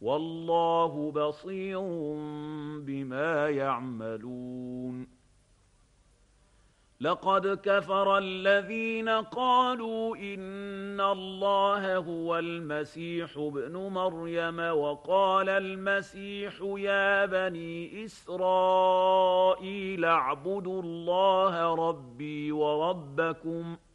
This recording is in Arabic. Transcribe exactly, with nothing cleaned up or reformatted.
والله بصير بما يعملون لقد كفر الذين قالوا إن الله هو المسيح ابن مريم وقال المسيح يا بني إسرائيل اعبدوا الله ربي وربكم